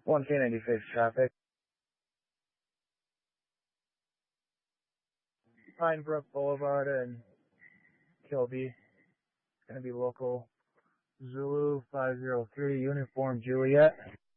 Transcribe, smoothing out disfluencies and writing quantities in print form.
1K96 traffic. Pinebrook Boulevard and Kilby. It's going to be local Zulu 503 Uniform Juliet.